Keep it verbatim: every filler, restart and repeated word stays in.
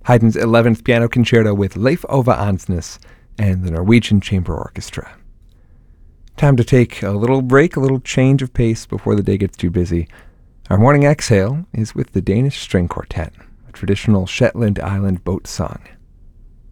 Haydn's eleventh Piano Concerto with Leif Ove Andsnes and the Norwegian Chamber Orchestra. Time to take a little break, a little change of pace before the day gets too busy. Our morning exhale is with the Danish String Quartet, a traditional Shetland Island boat song.